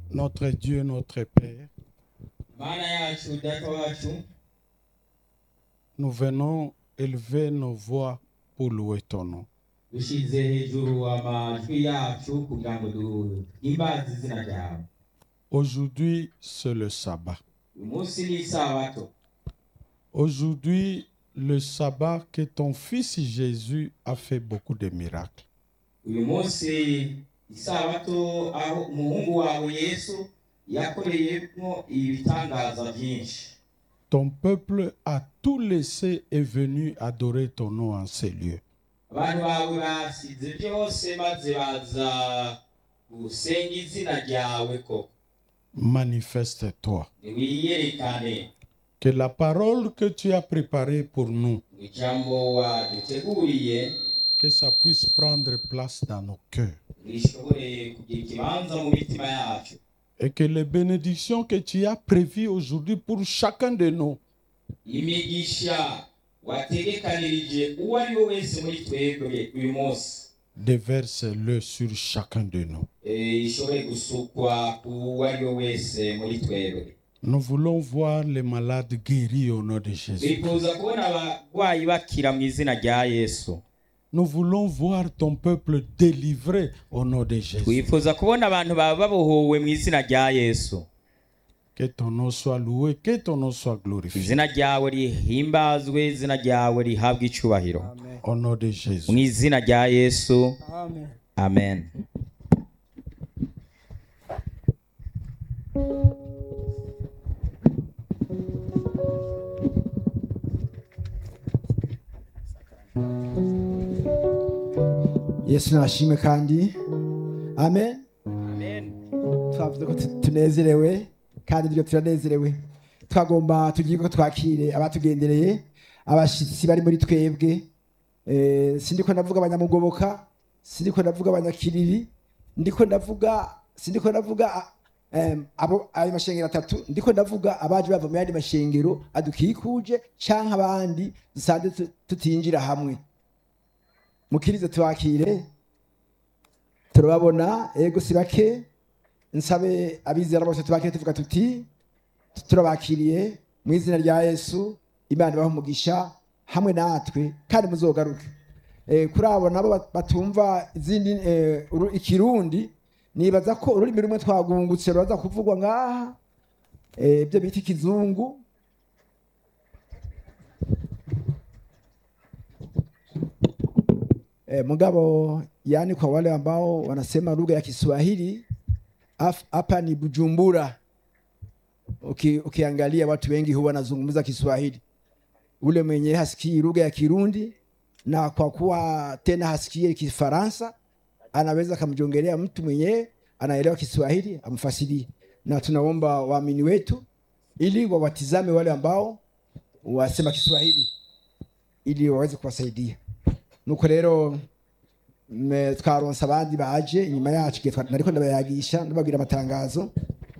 Notre Dieu, notre Père, nous venons élever nos voix pour louer ton nom. Aujourd'hui, c'est le sabbat. Aujourd'hui, le sabbat que ton fils Jésus a fait beaucoup de miracles. Ton peuple a tout laissé et venu adorer ton nom en ces lieux. Manifeste-toi. Que la parole que tu as préparée pour nous, que ça puisse prendre place dans nos cœurs. Et que les bénédictions que tu as prévues aujourd'hui pour chacun de nous, déverse-le sur chacun de nous. Nous voulons voir les malades guéris au nom de Jésus. Nous voulons voir ton peuple délivré au nom de Jésus. Que ton nom soit loué, que ton nom soit glorifié. Au nom de Jésus. Amen. Amen. Yesu nashimwe kandi amen. Twavuze ko tunezerewe kandi nibyo turanezerewe. Twagomba tugiye ko twakire abatugendereye abashitsi bari muri twebwe. Sindiko ndavuga abanyamugoboka, sindiko ndavuga abanyakiriri, sindiko ndavuga abo ayo mashengero atatu, ndiko ndavuga abaje bava mu yandi mashengero adukikuje canke abandi dusanzwe tutinjira hamwe. Mukirize twakire, turababona ego sibake. Nsabe abizera bose tubakire tuvuga tuti turabakiriye mu izina rya Yesu. Imana ibahe umugisha hamwe natwe kandi muzogaruke. Kuri abo nabo batumva izindi ikirundi, nibaza ko ururimi rumwe twagungutse ruza kuvugwa ngaha, ibyo bita ikizungu. Mugabo yani kwa wale ambao wanasema lugha ya Kiswahili hapa ni Bujumbura. Ukiangalia watu wengi huwa wanazungumza Kiswahili. Ule mwenye hasikii lugha ya Kirundi na kwa kuwa tena hasikie Kifaransa, anaweza kumjongelea mtu mwenye anaelewa Kiswahili amfasirie. Na tunaomba waamini wetu ili wawatizame wale ambao wasema Kiswahili ili waweze kuwasaidia. Nuko rero twaronsa abandi baje inyuma yacu nariko ndabayagisha ndababwira amatangazo.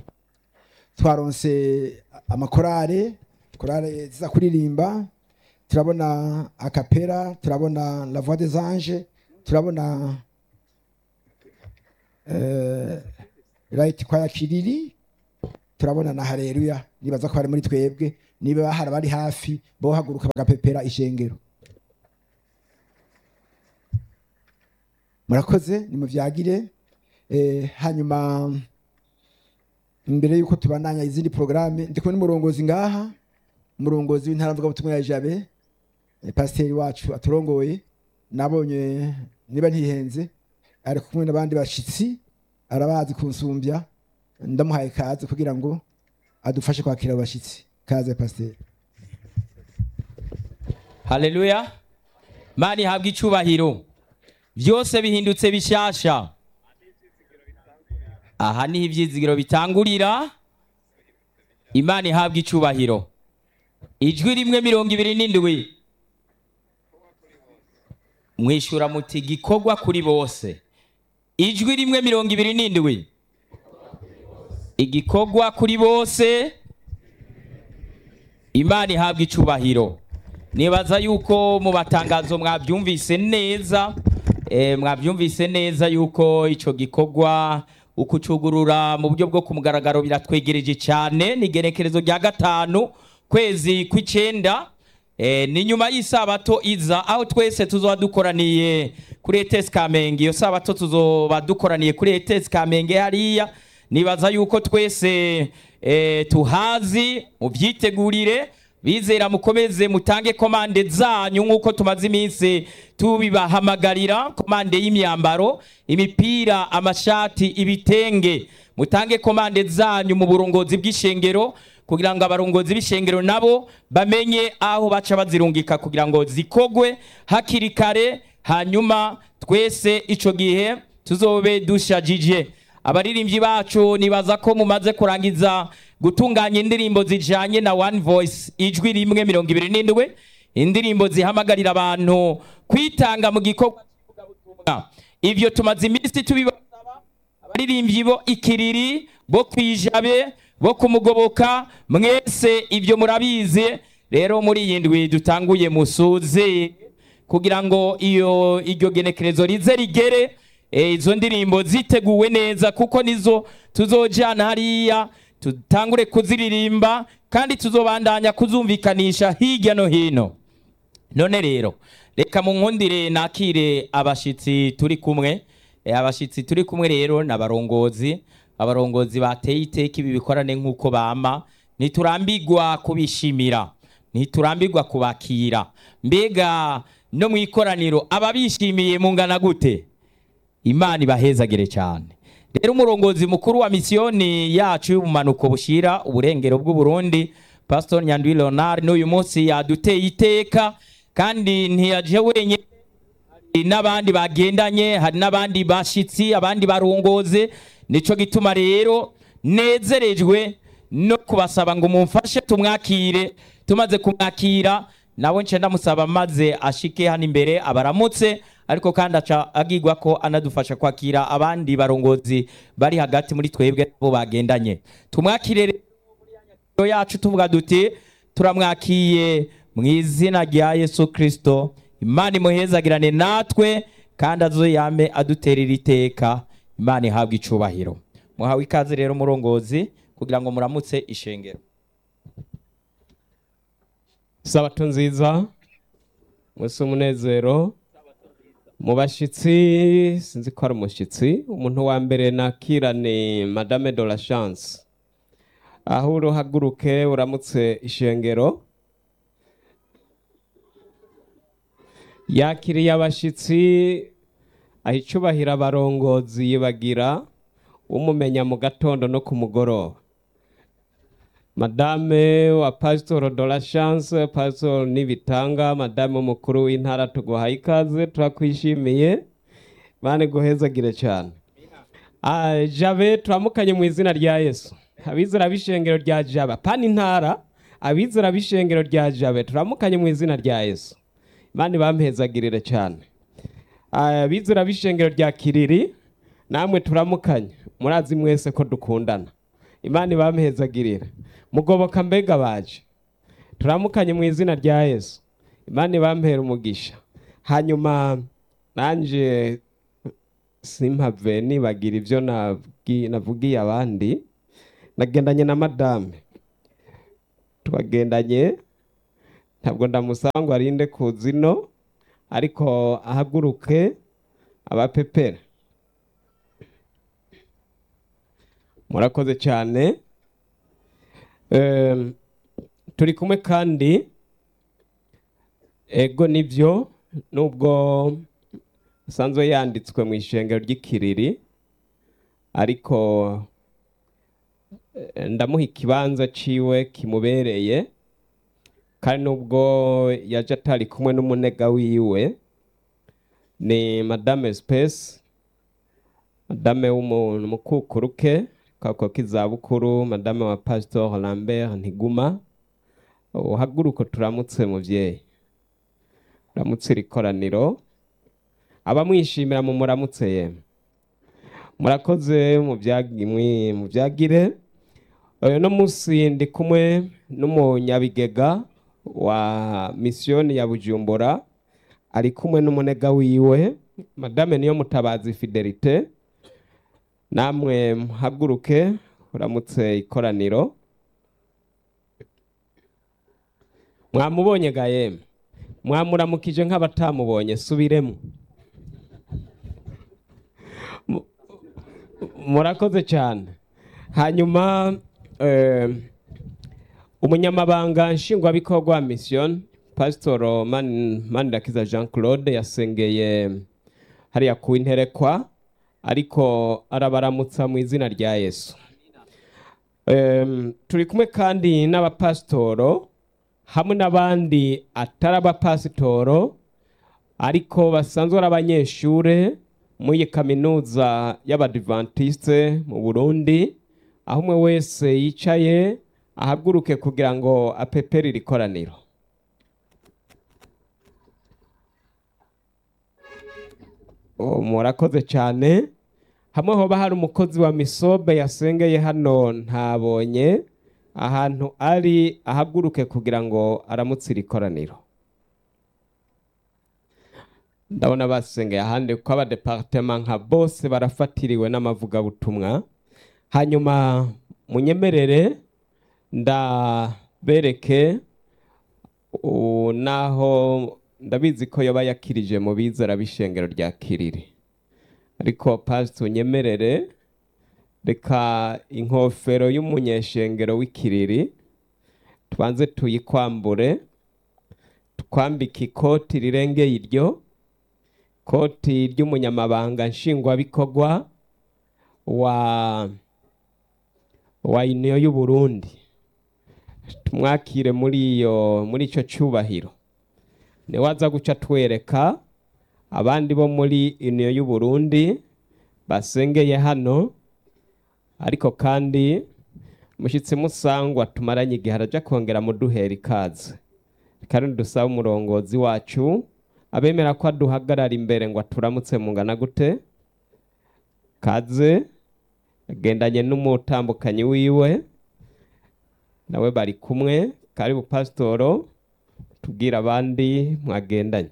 Twaronse amakorale ziza kuririmba, turabona akapera, turabona la voix des anges, turabona right kwa kiriri, turabona na haleluya. Nibaza ko bari muri twebwe, niba bahara bari hafi bo haguruka bagapepera ishengero. Murakoze nimuvyagire. Hanyuma imbere yuko tubandanya izindi programme, ndiko n'umurongozi ngaha, umurongozi w'intara mvuga butumwa ya Jabe, pasiteri wacu aturongoye. Nabonye niba ntihenze ari kumwe n'abandi bashitsi, arabazi kunsumbya. Ndamuhaye kaze kugira ngo adufashe kwakira abashitsi. Kaze pasiteri. Haleluya. Mani habwa icubahiro. Byose bihindutse bishasha. Aha ni ivyizigiro bitangurira. Imana ihabwa icubahiro. Ijwi rimwe 27 mwishura muti gikorwa kuri bose. Ijwi rimwe 27 igikorwa kuri bose. Imana ihabwa icubahiro. Nibaza yuko mu batangazo mwabyumvise neza yuko ico gikorwa ukucugurura mu buryo bwo kumugaragaro biratwegereje cyane. Ni igenekerezo rya 5 kwezi kw'icenda, ni nyuma y'isabato iza aho twese tuzoba dukoraniye kuri ETS Kamenge. Iyo sabato tuzoba dukoraniye kuri ETS Kamenge hariya. Nibaza yuko twese tuhazi, mubyitegurire, bizera mukomeze mutange komande zanyu nk'uko tumaze iminsi tubibahamagarira. Komande y'imyambaro, imipira, amashati, ibitenge, mutange komande zanyu mu burongozi bw'ishengero kugira ngo abarongozi b'ishengero nabo bamenye aho baca bazirungika kugira ngo zikogwe hakiri kare, hanyuma twese ico gihe tuzobe dushajije. Abaririmbyi bacu nibaza ko mumaze kurangiza gutunganya indirimbo zijanye na One Voice, ijwi rimwe 27, indirimbo zihamagarira abantu kwitanga mu gikorwa cy'ubutumwa. Ivyo tumaze iminsi tubibasaba abaririmbyi bo ikiriri, bo kwijabe, bo kumugoboka, mwese ivyo murabizi. Rero muri iyi ndwi dutanguye musuze kugira ngo iryo genekerezo rize rigere, izo ndirimbo ziteguwe neza kuko nizo tuzojana hariya tutangure kuziririmba kandi tuzobandanya kuzumvikanisha hirya no hino. None rero reka munkundire nakire abashitsi turi kumwe. Abashitsi turi kumwe rero n'abarongozi, abarongozi bateye iteka ibi bikorane nk'uko bama. Niturambirwa kubishimira, niturambirwa kubakira. Mbega no mu ikoraniro ababishimiye mungana gute? Imana ibahezagire cyane. Rero umurongozi mukuru wa misiyoni yacu y'ubumanuko bushira uburengero bw'u Burundi, Pastor Nyandwi Leonard, n'uyu munsi yaduteye iteka kandi ntiyaje wenyine, hari n'abandi bagendanye, hari n'abandi bashitsi, abandi barongoze. Nico gituma rero nezerejwe no kubasaba ngo mumfashe tumwakire. Tumaze kumwakira nawe nce ndamusaba maze ashike hano imbere abaramutse, ariko kandi aca agirwa ko anadufasha kwakira abandi barongozi bari hagati muri twebwe bo bagendanye. Tumwakire rero yacu tuvuga duti turamwakiye mu izina rya Yesu Kristo. Imana imuhezagirane natwe kandi azoyame aduterera iteka. Imana ihabwe icubahiro. Muhawe ikaze rero murongozi kugira ngo muramutse ishengero. Sabato nziza, mwese umunezero. Mu bashitsi sinzi ko ari umushitsi, umuntu wa mbere nakira ni Madame de la Chance. Aho uruhaguruke uramutse ishengero. Yakiriye abashitsi, ahicubahira abarongozi yibagira umumenya mu gatondo no ku mugoroba. Madame wa Pastor de la Chance, Pastor Nibitanga, Madame mukuru w'intara, tuguhaye ikaze, turakwishimiye. Bane guhezagire cyane. Jabe turamukanye mu izina rya Yesu. Abizera b'ishengero rya Jabe, pani intara, abizera b'ishengero rya Jabe turamukanye mu izina rya Yesu. Bane bampezagirire cyane. Abizera b'ishengero rya Kiriri namwe turamukanye. Murazi mwese ko dukundana. Imana bampezagirire. Mugoboka mbega baje turamukanye mu izina rya Yesu. Imana bampera umugisha. Hanyuma nanje simpave nibagira ivyo navugiye abandi. Nagendanye na Madame, twagendanye, ntabwo ndamusaba ngo arinde kuzino, ariko ahaguruke abapepera. Murakoze cyane. Turi kumwe kandi ego nivyo nubwo sanzwe yanditswe mu ishengero ry'Ikiriri, ariko ndamuha ikibanza ciwe kimubereye, kandi nubwo yaje atari kumwe n'umunega wiwe ni Madame Space, Madame w'umuntu mukukuruke kako kizabukuru, Madame wa Pastor Lambert Ntiguma. Uhaguruko turamutse muvyeyi, turamutse ikoraniro, abamwishimira mu muramutse ye. Murakoze mu byagire. No musi ndi kumwe n'umunyabigega wa misiyoni ya Bujumbura, ari kumwe n'umunega wiwe Madame niyo Mutabazi Fidelite. namwe muhaguruke uramutse ikoraniro. Mwamubonye ga yemwe? Mwamuramukije nk'abatamubonye, subiremo. Murakoze cyane. Hanyuma umunyamabanga nshingwabikorwa wa mission Pastor Manirakiza Jean Claude yasengeye hariya ku interekwa, ariko arabaramutsa mu izina rya Yesu. Turi kumwe kandi n'abapasitoro hamwe n'abandi atari abapasitoro ariko basanzwe ari abanyeshure muri kaminuza y'Abadventiste mu Burundi, aho umwe wese yicaye ahaguruke kugira ngo apepere ikoraniro. Murakoze cyane. Hamwe hoba hari umukozi wa Misobe yasengeye hano ntabonye, ahantu ari ahaguruke kugira ngo aramutse ikoraniro. Ndabona basengeye ahandi ko abadepartement nka bose barafatiriwe n'amavugabutumwa. Hanyuma munyemerere ndabereke naho ndabizi ko yoba yakirije mu bizera b'ishengero rya Kiriri, ariko pastor nyemerere reka inkofero y'umunyeshengero w'Ikiriri tubanze tuyikwambure, twambike ikoti rirengeye iryo koti ry'umunyamabanga nshingwabikorwa wa Union y'u Burundi. Tumwakire muri ico cyubahiro. Ni waza guca twereka abandi bo muri Union y'u Burundi basengeye hano, ariko kandi mushitse musangwa tumaranye igihe araja kongera muduhera ikaze. Kandi dusaba umurongozi wacu abemera ko aduhagarara imbere ngo turamutse mungana gute. Kaze agendanye n'umutambukanyi wiwe nawe bari kumwe. Karibu pasitoro, tubwira abandi mwagendanye.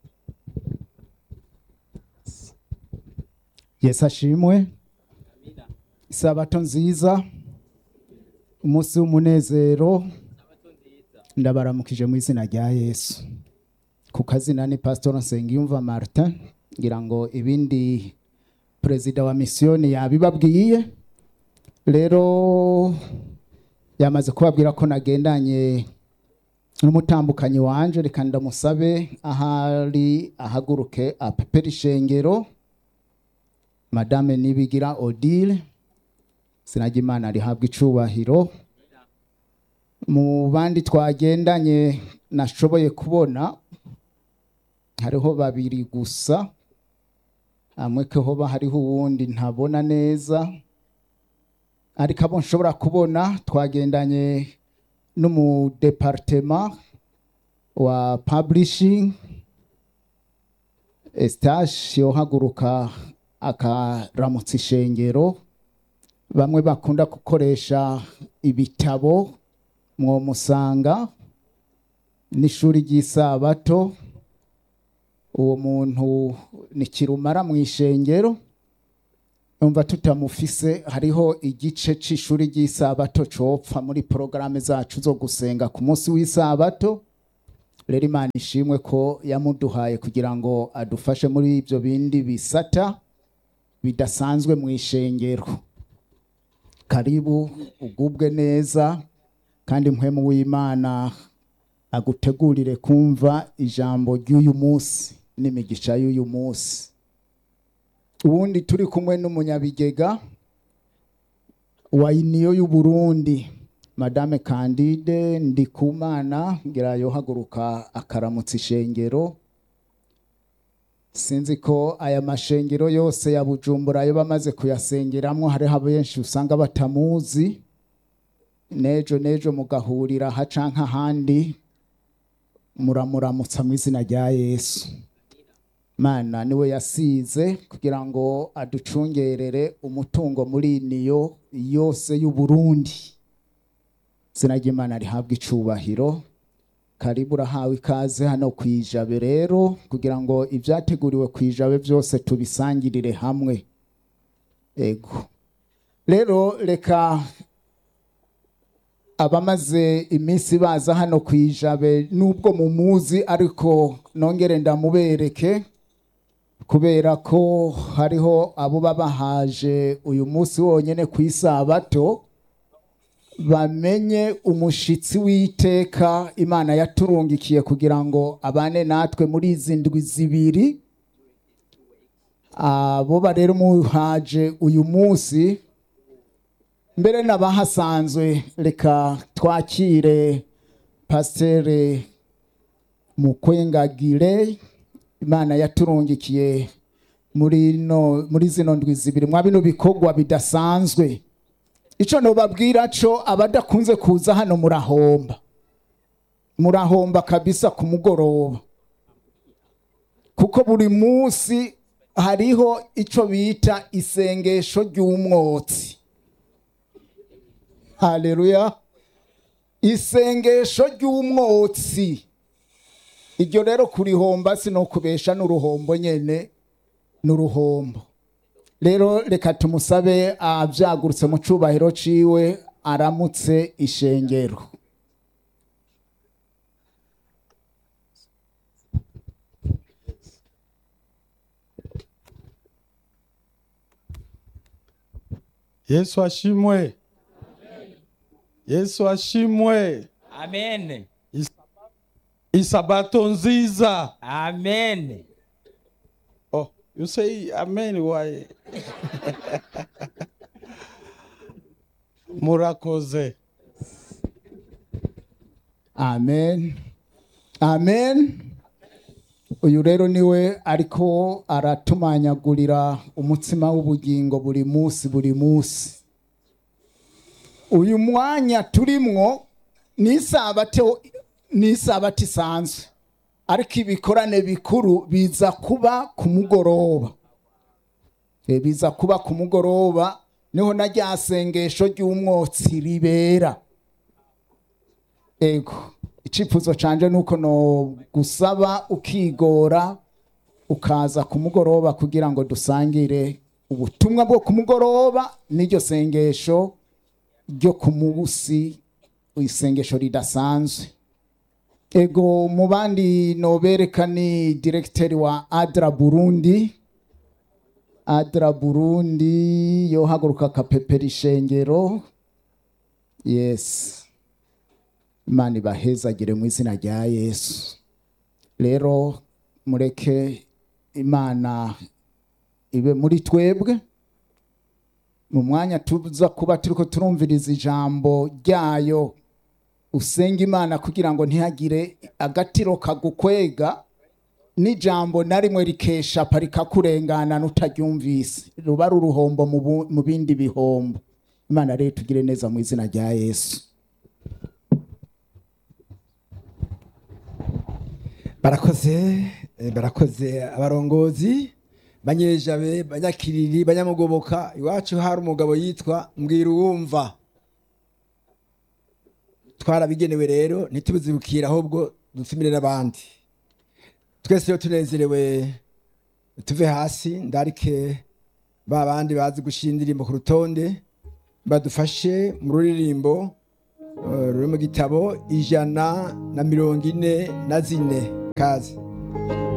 Yesu ashimwe. Isabato nziza, umunsi w'umunezero, ndabaramukije mu izina rya Yesu. Ku kazina ni Pastor Nsengiyumva Martin, ngira ngo ibindi perezida wa misiyoni yabibabwiye. Rero yamaze kubabwira ko nagendanye n'umutambukanyi wanje, reka ndamusabe ahari ahaguruke apepera ishengero. Madame Nibigira Odile, Sinagimana rihabwa icubahiro. Mu bandi twagendanye nashoboye kubona hariho babiri gusa, amwe ko hoba hariho uwundi ntabona neza, ariko abo nshobora kubona twagendanye n'umu departement wa publishing Estache yohaguruka akaramutsa ishengero. Bamwe bakunda gukoresha ibitabo mwo musanga n'ishuri ry'isabato. Uwo muntu ni kirumara mu ishengero, umva tutamufise hariho igice c'ishuri ry'isabato copfa muri programme zacu zo gusenga ku munsi w'isabato. Rero Imana ishimwe ko yamuduhaye kugira ngo adufashe muri ibyo bindi bisata bidasanzwe mu ishengero. Karibu ugubwe neza, kandi mpwemu w'Imana agutegurire kumva ijambo ry'uyu munsi n'imigisha y'uyu munsi. Ubundi turi kumwe n'umunyabigega wa Union y'u Burundi, Madame Candide Ndikumana, ngira yohaguruka akaramutsa ishengero. Sinzi ko aya mashengero yose ya Bujumbura yo bamaze kuyasengeramwo hariho benshi usanga batamuzi. Nejo mugahurira hacanka handi muramuramutsa mu izina rya Yesu. Mana niwe yasize kugira ngo aducungerere umutungo muri niyo yose y'u Burundi. Sinagimana rihabwa icubahiro. Karibu urahawe ikaze hano kwijabe rero kugira ngo ibyateguriwe kwijabe byose tubisangirire hamwe. ego rero reka abamaze iminsi baza hano ku Ijabe nubwo mumuzi ariko nongere ndamubereke kubera ko hariho abo babahaje uyu munsi wonyene ku isabato bamenye umushitsi w'iteka Imana yaturungikiye kugira ngo abane natwe muri izi ndwi zibiri. Abo rero muhaje uyu munsi mbere n'abahasanzwe, reka twakire Pasteur Mukwengagire Imana yaturungikiye muri zino ndwi zibiri mwa bino bikorwa bidasanzwe. Ico nobabwira co abadakunze kuza hano murahomba kabisa ku mugoroba, kuko buri munsi hariho ico bita isengesho ry'umwotsi. Haleluya! Isengesho ry'umwotsi iryo rero kurihomba sinokubesha n'uruhombo nyene n'uruhombo. Rero reka tumusabe avyagurutse mu cubahiro ciwe aramutse ishengero. Yesu ashimwe. Yesu ashimwe. Amen. Isabato nziza. Amen. Oh, you say amen, why? Murakoze. Amen. Amen. Uyu rero niwe ariko aratumanyagurira umutsima w'ubugingo buri munsi. Uyu mwanya turimwo ni isabato isanzwe, ariko ibikorane bikuru biza kuba ku mugoroba. Biza kuba ku mugoroba niho na rya sengesho ry'umwotsi ribera. Ego icifuzo canje nuko no gusaba ukigora ukaza ku mugoroba kugira ngo dusangire ubutumwa bwo ku mugoroba n'iryo sengesho ryo ku munsi, isengesho ridasanzwe. Ego mu bandi nobereka ni directeur wa Adra Burundi. Adra Burundi yohaguruka kapepera ishengero. Yes. Imana ibahezagire mu izina rya Yesu. Rero mureke Imana ibe muri twebwe mu mwanya tuza kuba turiko turumviriza ijambo ryayo. Usenga Imana kugira ngo ntihagire agatiro kagukwega n'ijambo na rimwe rikesha parika kurengana nutaryumvise, ruba ari uruhombo mu bindi bihombo. Imana rero tugire neza mu izina rya Yesu. Barakoze abarongozi banyejabe, banyakiriri, banyamugoboka. Iwacu hari umugabo yitwa Mbwiruwumva, twarabigenewe rero ntitubizibukira ahubwo dutumire n'abandi. Twese rero tunezerewe, tuve hasi ndarike ba bandi bazi gushira indirimbo ku rutonde badufashe mu ruririmbo ruri mu gitabo 144 kazi.